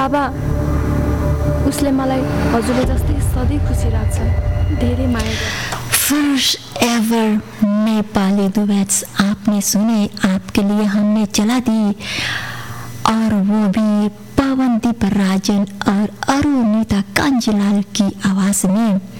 बाबा उसले मलाई हजुरले जस्तै सधैँ खुसी राख्छ, धेरै माया गर्छ। फर्स्ट एवर नेपाली डुएट्स आपने सुने, आपके लिए हमने चला दी, और वो भी पवनदीप राजन और अरुणिता कांजीलाल की आवाज में।